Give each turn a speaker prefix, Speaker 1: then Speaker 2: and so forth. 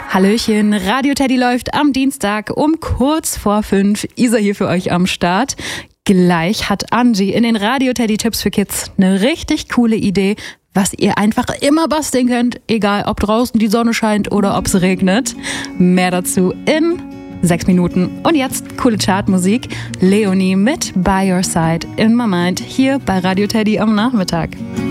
Speaker 1: Hallöchen, Radio Teddy läuft am Dienstag um kurz vor 5. Isa hier für euch am Start. Gleich hat Angie in den Radio Teddy Tipps für Kids eine richtig coole Idee, was ihr einfach immer basteln könnt, egal ob draußen die Sonne scheint oder ob es regnet. Mehr dazu in 6 Minuten. Und jetzt coole Chartmusik. Leonie mit By Your Side in My Mind hier bei Radio Teddy am Nachmittag.